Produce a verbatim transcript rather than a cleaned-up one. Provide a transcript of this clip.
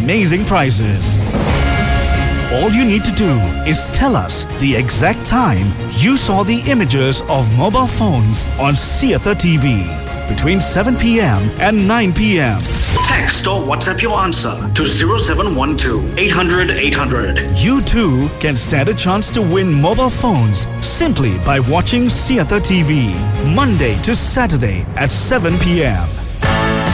amazing prizes. All you need to do is tell us the exact time you saw the images of mobile phones on Siatha T V between seven p.m. and nine p.m. Text or WhatsApp your answer to zero seven one two eight hundred eight hundred. You too can stand a chance to win mobile phones simply by watching Siatha T V Monday to Saturday at seven p.m.